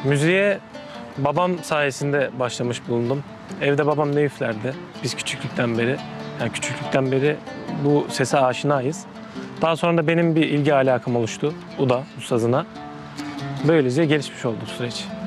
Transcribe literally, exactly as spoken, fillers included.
Müziğe babam sayesinde başlamış bulundum. Evde babam ne üflerdi. Biz küçüklükten beri, yani küçüklükten beri bu sese aşinayız. Daha sonra da benim bir ilgi alakam oluştu. U da, bu sazına. Böylece gelişmiş oldu bu süreç.